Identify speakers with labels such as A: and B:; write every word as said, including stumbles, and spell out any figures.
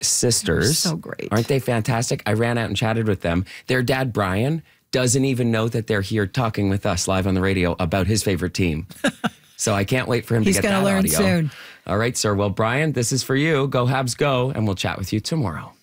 A: sisters.
B: So great.
A: Aren't they fantastic? I ran out and chatted with them. Their dad, Brian, doesn't even know that they're here talking with us live on the radio about his favorite team. So I can't wait for him
B: He's
A: to get that
B: gonna learn
A: audio.
B: soon.
A: All right, sir. Well, Brian, this is for you. Go Habs go, and we'll chat with you tomorrow.